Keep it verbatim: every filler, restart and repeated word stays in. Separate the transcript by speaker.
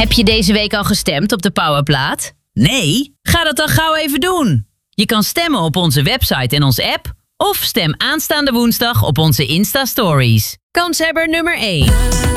Speaker 1: Heb je deze week al gestemd op de Powerplaat?
Speaker 2: Nee? Ga dat dan gauw even doen. Je kan stemmen op onze website en onze app. Of stem aanstaande woensdag op onze Insta-stories.
Speaker 1: Kanshebber nummer één.